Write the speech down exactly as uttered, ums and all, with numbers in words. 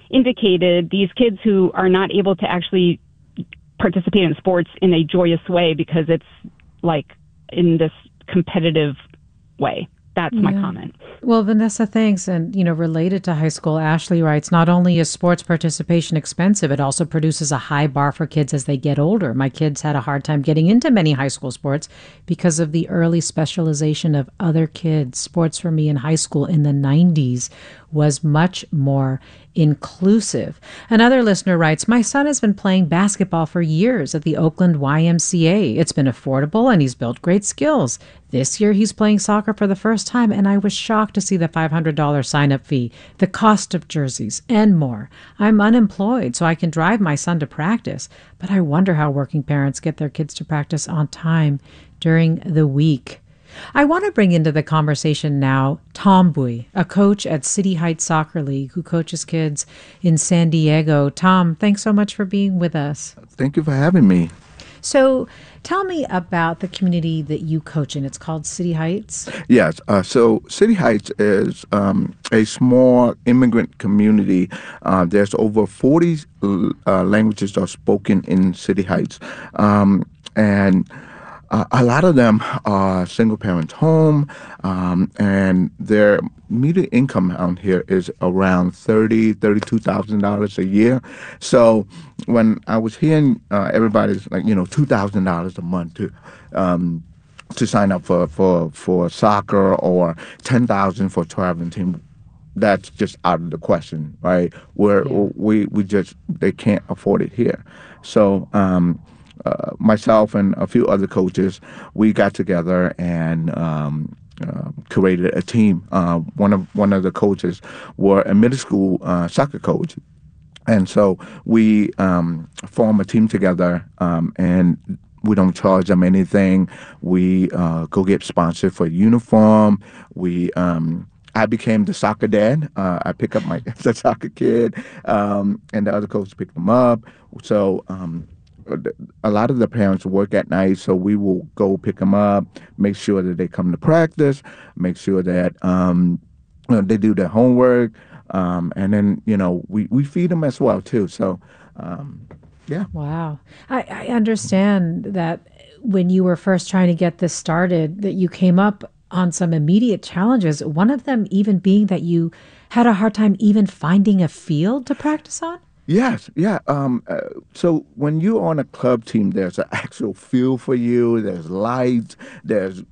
indicated, these kids who are not able to actually participate in sports in a joyous way because it's like in this competitive way. That's Yeah. my comment. Well, Vanessa, thanks. And, you know, related to high school, Ashley writes, not only is sports participation expensive, it also produces a high bar for kids as they get older. My kids had a hard time getting into many high school sports because of the early specialization of other kids. Sports for me in high school in the nineties was much more inclusive. Another listener writes, my son has been playing basketball for years at the Oakland Y M C A. It's been affordable and he's built great skills. This year he's playing soccer for the first time, and I was shocked to see the five hundred dollars sign-up fee, the cost of jerseys, and more. I'm unemployed, so I can drive my son to practice, but I wonder how working parents get their kids to practice on time during the week. I want to bring into the conversation now Tom Bui, a coach at City Heights Soccer League who coaches kids in San Diego. Tom, thanks so much for being with us. Thank you for having me. So tell me about the community that you coach in. It's called City Heights? Yes. Uh, so City Heights is um, a small immigrant community. Uh, there's over forty uh, languages are spoken in City Heights. Um, and Uh, a lot of them are single parents home, um, and their median income out here is around thirty, thirty-two thousand dollars a year. So when I was hearing uh, everybody's like, you know, two thousand dollars a month to um, to sign up for for for soccer, or ten thousand for traveling team, that's just out of the question, right? Where Yeah. we we just they can't afford it here. So. Um, Uh, myself and a few other coaches, we got together and um, uh, created a team. Uh, one of one of the coaches were a middle school uh, soccer coach, and so we um, form a team together, um, and we don't charge them anything. We uh, go get sponsored for uniform. We um, I became the soccer dad. Uh, I pick up my the soccer kid, um, and the other coaches pick them up. So. Um, A lot of the parents work at night, so we will go pick them up, make sure that they come to practice, make sure that um, you know, they do their homework, um, and then you know we, we feed them as well too. So, um, yeah. Wow. I, I understand that when you were first trying to get this started, that you came up on some immediate challenges, one of them even being that you had a hard time even finding a field to practice on? Yes, yeah. Um, uh, so when you're on a club team, there's an actual field for you. There's lights. There's